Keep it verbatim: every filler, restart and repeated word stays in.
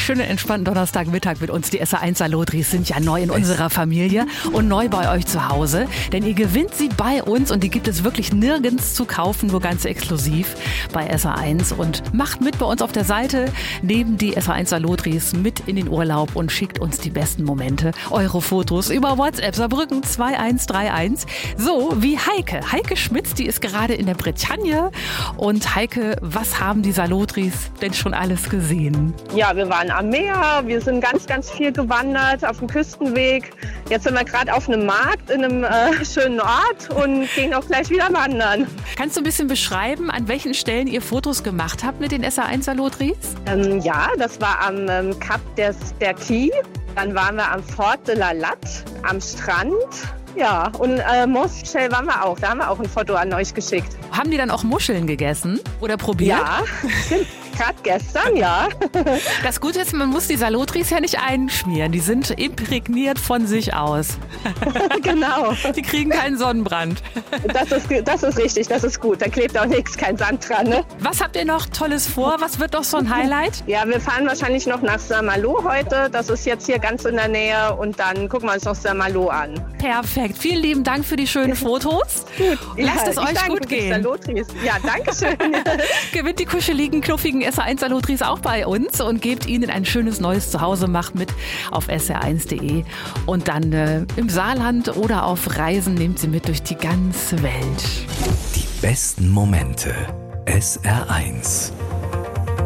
schönen entspannten Donnerstagmittag mit uns. Die S R eins Salotris sind ja neu in unserer Familie und neu bei euch zu Hause. Denn ihr gewinnt sie bei uns und die gibt es wirklich nirgends zu kaufen, nur ganz exklusiv bei S R eins. Und macht mit bei uns auf der Seite, neben die S R eins Salotris mit in den Urlaub und schickt uns die besten Momente, eure Fotos über WhatsApp Saarbrücken zwei eins drei eins. So wie Heike. Heike Schmitz, die ist gerade in der Bretagne. Und Heike, was haben die Salotris denn schon alles gesehen? Ja, wir waren am Meer, wir sind ganz, ganz viel gewandert auf dem Küstenweg. Jetzt sind wir gerade auf einem Markt in einem äh, schönen Ort und gehen auch gleich wieder wandern. Kannst du ein bisschen beschreiben, an welchen Stellen ihr Fotos gemacht habt mit den S R eins Salotris? Ähm, ja, das war am ähm, Kap des, der Quay. Dann waren wir am Fort de la Latte, am Strand. Ja, und äh, Moschel waren wir auch. Da haben wir auch ein Foto an euch geschickt. Haben die dann auch Muscheln gegessen oder probiert? Ja, gerade gestern, ja. Das Gute ist, man muss die Salotris ja nicht einschmieren. Die sind imprägniert von sich aus. Genau. Die kriegen keinen Sonnenbrand. Das ist, das ist richtig, das ist gut. Da klebt auch nichts, kein Sand dran. Ne? Was habt ihr noch Tolles vor? Was wird noch so ein Highlight? Ja, wir fahren wahrscheinlich noch nach Saint-Malo heute. Das ist jetzt hier ganz in der Nähe. Und dann gucken wir uns noch Saint-Malo an. Perfekt. Vielen lieben Dank für die schönen Fotos. Gut. Lasst ja, es euch gut gehen. Salotris. Ja, danke schön. Gewinnt die kuscheligen, knuffigen S R eins Salotris auch bei uns und gebt ihnen ein schönes neues Zuhause. Macht mit auf S R eins punkt de und dann äh, im Saarland oder auf Reisen nehmt sie mit durch die ganze Welt. Die besten Momente. S R eins.